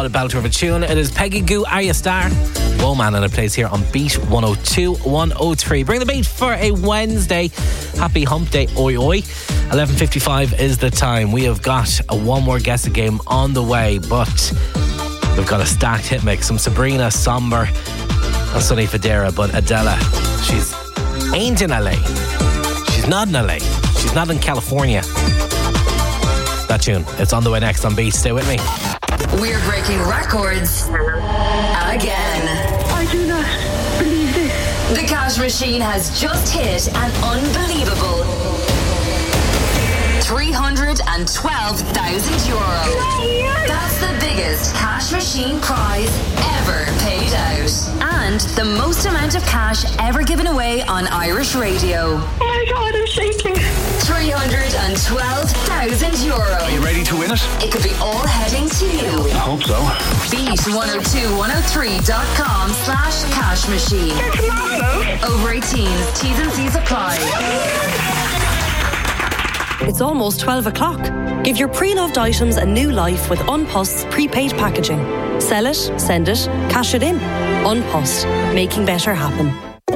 What a belter of a tune. It is Peggy Goo, Are You Star? Whoa Man, and it plays here on Beat 102, 103. Bring the beat for a Wednesday. Happy hump day, oi oi. 11:55 is the time. We have got a One More Guess It game on the way, but we've got a stacked hit mix. Some Sabrina, Somber, and Sonny Fodera, but Adela, she's ain't in LA. She's not in LA. She's not in California. That tune, it's on the way next on Beat. Stay with me. We're breaking records again. I do not believe this. The Cash Machine has just hit an unbelievable €312,000. That's the biggest Cash Machine prize ever paid out. And the most amount of cash ever given away on Irish radio. Oh my God, I'm shaking. €312,000. Are you ready to win it? It could be all heading to you. I hope so. Beat102103.com/cash machine. It's marvelous. Over 18s, T's and C's apply. It's almost 12 o'clock. Give your pre-loved items a new life with Unpost's prepaid packaging. Sell it, send it, cash it in. Unpost, making better happen.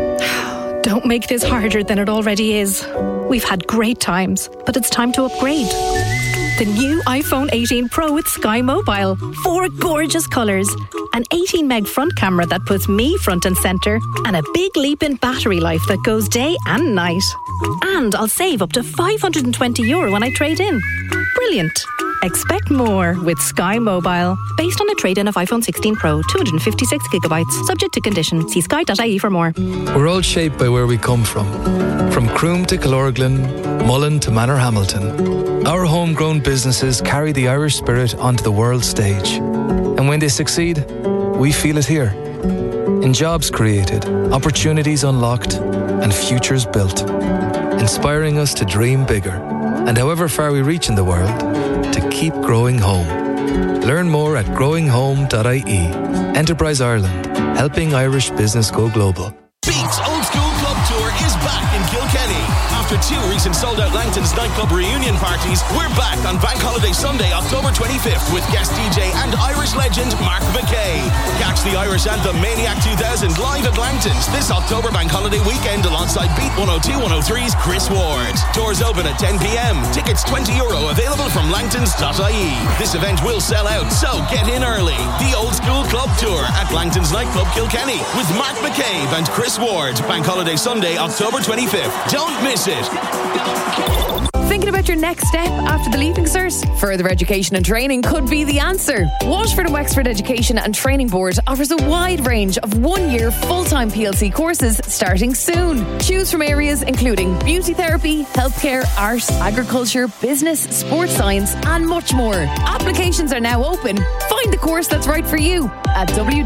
Don't make this harder than it already is. We've had great times, but it's time to upgrade. The new iPhone 18 Pro with Sky Mobile. 4 gorgeous colours. An 18 meg front camera that puts me front and centre. And a big leap in battery life that goes day and night. And I'll save up to €520 when I trade in. Brilliant. Expect more with Sky Mobile. Based on a trade-in of iPhone 16 Pro, 256 gigabytes. Subject to condition. See sky.ie for more. We're all shaped by where we come from. From Croom to Killorglin, Mullen to Manorhamilton. Our homegrown businesses carry the Irish spirit onto the world stage. And when they succeed, we feel it here. In jobs created, opportunities unlocked, and futures built. Inspiring us to dream bigger. And however far we reach in the world, to keep growing home. Learn more at growinghome.ie. Enterprise Ireland, helping Irish business go global. Beat's Old School Club Tour is back in Kilkenny. After 2 recent sold-out Langton's nightclub reunion parties, we're back on Bank Holiday Sunday, October 25th with guest DJ and Irish legend Mark McKay. Catch the Irish anthem Maniac 2000 live at Langton's this October Bank Holiday weekend alongside Beat 102 103's Chris Ward. Tours open at 10 p.m. Tickets €20 available from langtons.ie. This event will sell out, so get in early. The Old School Club Tour at Langton's nightclub Kilkenny with Mark McCabe and Chris Ward. Bank Holiday Sunday, October 25th. Don't miss it. Thinking about your next step after the Leaving Cert? Further education and training could be the answer. Waterford and Wexford Education and Training Board offers a wide range of 1-year full-time PLC courses starting soon. Choose from areas including beauty therapy, healthcare, art, agriculture, business, sports science, and much more. Applications are now open. Find the course that's right for you at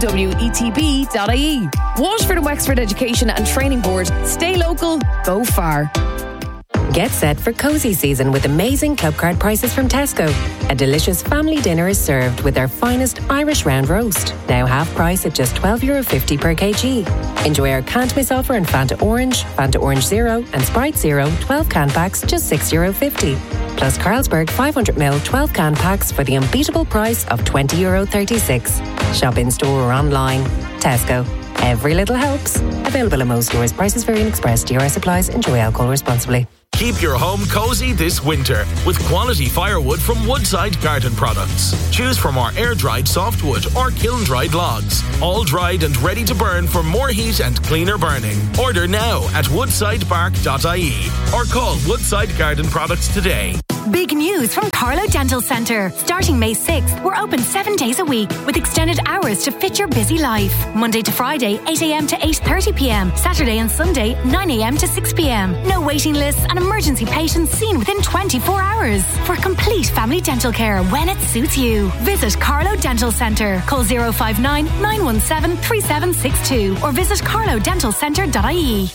www.etb.ie. Waterford and Wexford Education and Training Board. Stay local, go far. Get set for cosy season with amazing club card prices from Tesco. A delicious family dinner is served with their finest Irish round roast. Now half price at just €12.50 per kg. Enjoy our can't miss offer in Fanta Orange Zero and Sprite Zero 12 can packs just €6.50. Plus Carlsberg 500ml 12 can packs for the unbeatable price of €20.36. Shop in store or online. Tesco. Every little helps. Available in most stores. Prices vary in Express. DRS applies. Enjoy alcohol responsibly. Keep your home cozy this winter with quality firewood from Woodside Garden Products. Choose from our air-dried softwood or kiln-dried logs. All dried and ready to burn for more heat and cleaner burning. Order now at woodsidebark.ie or call Woodside Garden Products today. Big news from Carlo Dental Centre. Starting May 6th, we're open 7 days a week with extended hours to fit your busy life. Monday to Friday, 8 a.m. to 8:30 p.m. Saturday and Sunday, 9 a.m. to 6 p.m. No waiting lists and emergency patients seen within 24 hours. For complete family dental care when it suits you. Visit Carlo Dental Centre. Call 059 917 3762 or visit carlodentalcentre.ie.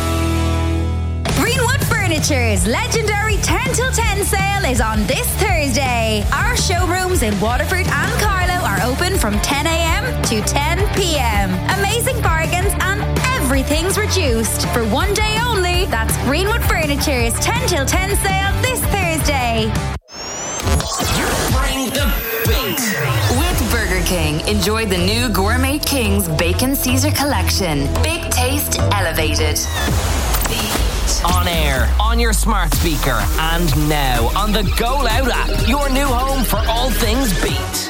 Greenwood Furniture's legendary 10 till 10 sale is on this Thursday. Our showrooms in Waterford and Carlow are open from 10 a.m. to 10 p.m. Amazing bargains and everything's reduced. For one day only, that's Greenwood Furniture's 10 till 10 sale this Thursday. Bring the beat with Burger King. King. Enjoy the new Gourmet King's Bacon Caesar collection. Big taste elevated. On air, on your smart speaker, and now on the Go Loud app, your new home for all things Beat.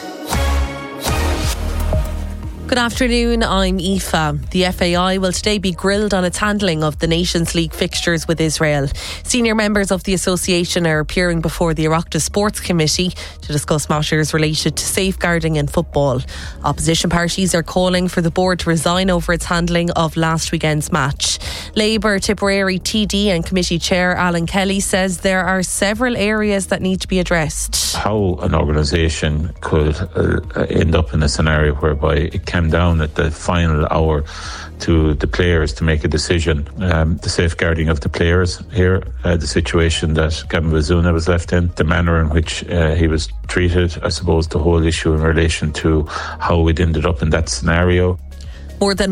Good afternoon, I'm Aoife. The FAI will today be grilled on its handling of the Nations League fixtures with Israel. Senior members of the association are appearing before the Oireachtas Sports Committee to discuss matters related to safeguarding in football. Opposition parties are calling for the board to resign over its handling of last weekend's match. Labour Tipperary TD and Committee Chair Alan Kelly says there are several areas that need to be addressed. How an organisation could end up in a scenario whereby it came down at the final hour to the players to make a decision. The safeguarding of the players here, the situation that Gavin Bazuna was left in, the manner in which he was treated, I suppose the whole issue in relation to how it ended up in that scenario. More than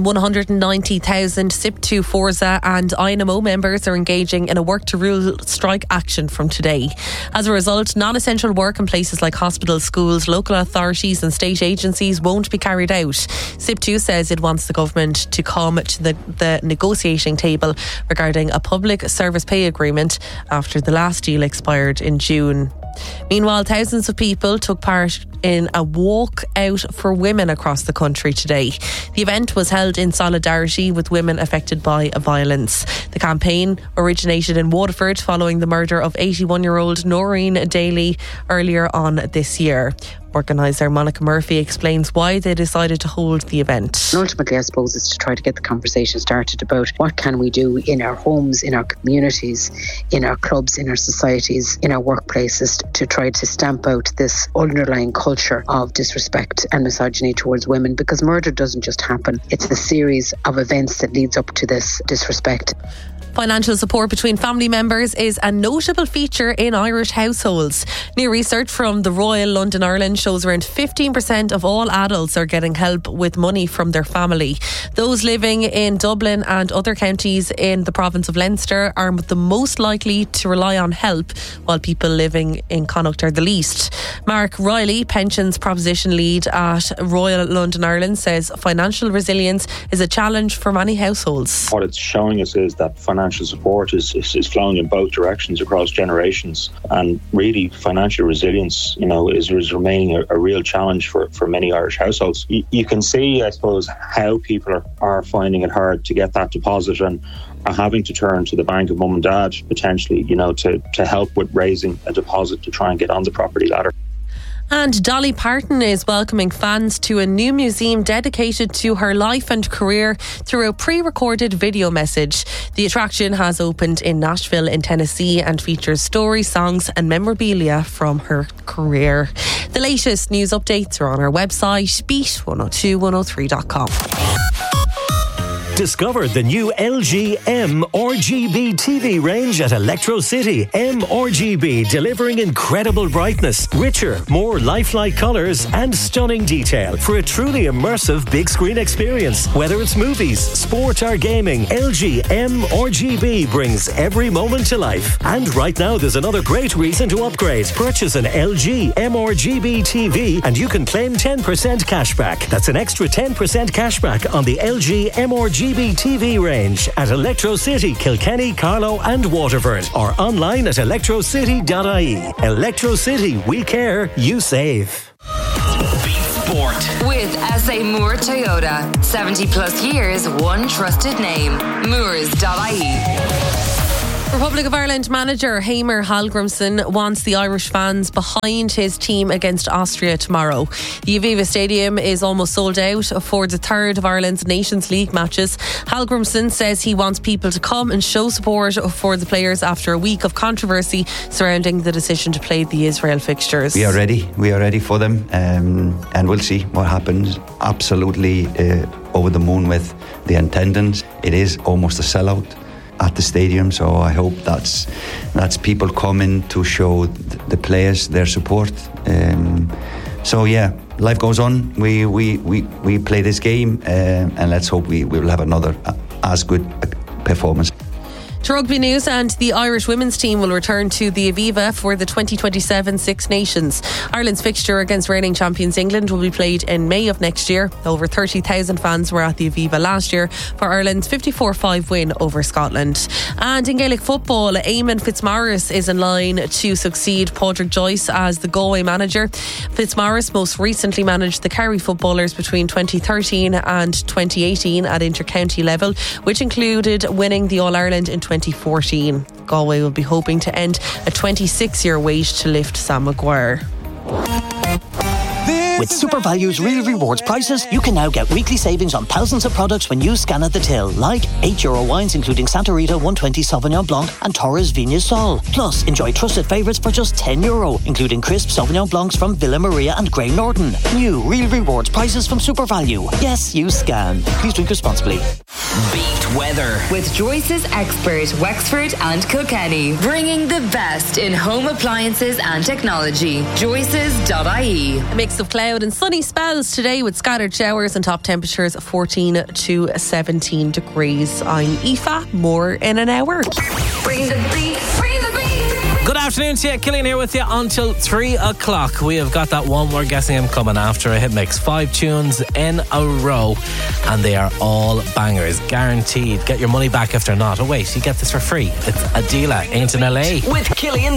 190,000 SIP2 Forza and INMO members are engaging in a work to rule strike action from today. As a result, non-essential work in places like hospitals, schools, local authorities and state agencies won't be carried out. SIP2 says it wants the government to come to the negotiating table regarding a public service pay agreement after the last deal expired in June. Meanwhile, thousands of people took part in a walk out for women across the country today. The event was held in solidarity with women affected by violence. The campaign originated in Waterford following the murder of 81-year-old Noreen Daly earlier on this year. Organiser Monica Murphy explains why they decided to hold the event. And ultimately, I suppose, is to try to get the conversation started about what can we do in our homes, in our communities, in our clubs, in our societies, in our workplaces to try to stamp out this underlying culture of disrespect and misogyny towards women, because murder doesn't just happen. It's the series of events that leads up to this disrespect. Financial support between family members is a notable feature in Irish households. New research from the Royal London Ireland shows around 15% of all adults are getting help with money from their family. Those living in Dublin and other counties in the province of Leinster are the most likely to rely on help, while people living in Connacht are the least. Mark Riley, pensions proposition lead at Royal London Ireland, says financial resilience is a challenge for many households. What it's showing us is that financial support is flowing in both directions across generations, and really financial resilience, is remaining a real challenge for many Irish households. You can see, I suppose, how people are finding it hard to get that deposit and are having to turn to the bank of mum and dad potentially, to help with raising a deposit to try and get on the property ladder. And Dolly Parton is welcoming fans to a new museum dedicated to her life and career through a pre-recorded video message. The attraction has opened in Nashville in Tennessee and features stories, songs and memorabilia from her career. The latest news updates are on our website, beat102103.com. Discover the new LG M-RGB TV range at Electro City. M-RGB, delivering incredible brightness, richer, more lifelike colours and stunning detail for a truly immersive big screen experience. Whether it's movies, sport or gaming, LG M-RGB brings every moment to life. And right now there's another great reason to upgrade. Purchase an LG M-RGB TV and you can claim 10% cashback. That's an extra 10% cashback on the LG M-RGB TV range at Electro City, Kilkenny, Carlow and Waterford, or online at electrocity.ie. Electro City, we care, you save. Beat Sport with SA Moore Toyota. 70 plus years, one trusted name. Moores.ie. Republic of Ireland manager Heimir Hallgrímsson wants the Irish fans behind his team against Austria tomorrow. The Aviva Stadium is almost sold out for the third of Ireland's Nations League matches. Hallgrímsson says he wants people to come and show support for the players after a week of controversy surrounding the decision to play the Israel fixtures. We are ready for them, and we'll see what happens. Absolutely over the moon with the attendance. It is almost a sellout at the stadium, so I hope that's people coming to show the players their support. So yeah, life goes on. We play this game, and let's hope we will have another as good performance. To rugby news, and the Irish women's team will return to the Aviva for the 2027 Six Nations. Ireland's fixture against reigning champions England will be played in May of next year. Over 30,000 fans were at the Aviva last year for Ireland's 54-5 win over Scotland. And in Gaelic football, Eamon Fitzmaurice is in line to succeed Padraig Joyce as the Galway manager. Fitzmaurice most recently managed the Kerry footballers between 2013 and 2018 at inter-county level, which included winning the All-Ireland in 2014. Galway will be hoping to end a 26-year wait to lift Sam Maguire. With SuperValue's Real Rewards prices, you can now get weekly savings on thousands of products when you scan at the till, like €8 wines including Santa Rita 120 Sauvignon Blanc and Torres Vigna Sol. Plus, enjoy trusted favourites for just €10, including crisp Sauvignon Blancs from Villa Maria and Grey Norton. New Real Rewards prices from SuperValue. Yes, you scan. Please drink responsibly. Beat weather with Joyce's expert Wexford and Kilkenny, bringing the best in home appliances and technology. Joyce's.ie. A mix of cloud and sunny spells today with scattered showers and top temperatures of 14 to 17 degrees. I'm Aoife, more in an hour. Bring the beat, bring the beat. Good afternoon to you, Killian here with you until 3 o'clock. We have got that one more guessing game coming after a hit mix. 5 tunes in a row, and they are all bangers, guaranteed. Get your money back if they're not. Oh wait, you get this for free. It's Adela, Ain't in LA. With Killian